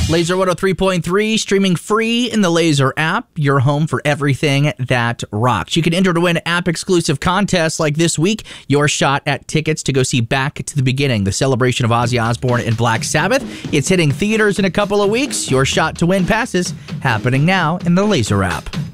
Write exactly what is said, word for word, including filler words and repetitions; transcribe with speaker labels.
Speaker 1: Laser one oh three point three, streaming free in the Laser app, your home for everything that rocks. You can enter to win app-exclusive contests like this week, your shot at tickets to go see Back to the Beginning, the celebration of Ozzy Osbourne and Black Sabbath. It's hitting theaters in a couple of weeks. Your shot to win passes happening now in the Laser app.